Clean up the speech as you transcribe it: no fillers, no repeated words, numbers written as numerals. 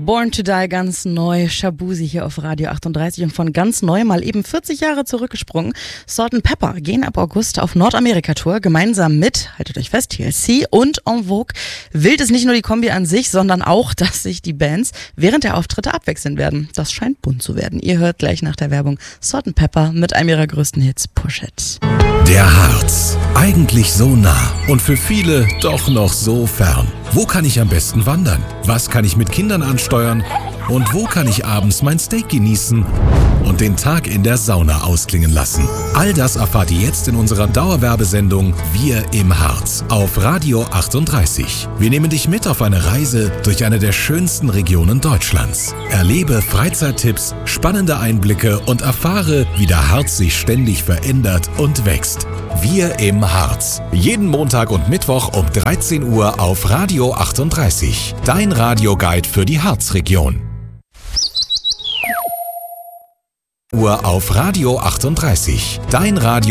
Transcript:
Born to Die ganz neu, Shaboozey hier auf Radio 38 und von ganz neu mal eben 40 Jahre zurückgesprungen. Salt-N-Pepa gehen ab August auf Nordamerika-Tour, gemeinsam mit, haltet euch fest, TLC und En Vogue. Wild ist nicht nur die Kombi an sich, sondern auch, dass sich die Bands während der Auftritte abwechseln werden. Das scheint bunt zu werden. Ihr hört gleich nach der Werbung Salt-N-Pepa mit einem ihrer größten Hits, Push It. Der Harz, eigentlich so nah und für viele doch noch so fern. Wo kann ich am besten wandern? Was kann ich mit Kindern ansteuern? Und wo kann ich abends mein Steak genießen und den Tag in der Sauna ausklingen lassen? All das erfahrt ihr jetzt in unserer Dauerwerbesendung Wir im Harz auf Radio 38. Wir nehmen dich mit auf eine Reise durch eine der schönsten Regionen Deutschlands. Erlebe Freizeittipps, spannende Einblicke und erfahre, wie der Harz sich ständig verändert und wächst. Wir im Harz. Jeden Montag und Mittwoch um 13 Uhr auf Radio 38. Dein Radioguide für die Harzregion. Auf Radio 38. Dein Radio